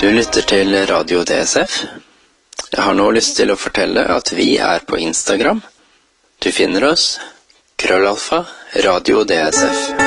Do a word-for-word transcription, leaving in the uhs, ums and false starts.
Du lytter til Radio D S F. Jeg har nå lyst til å fortelle at vi er på Instagram. Du finner oss krøllalfa Radio D S F.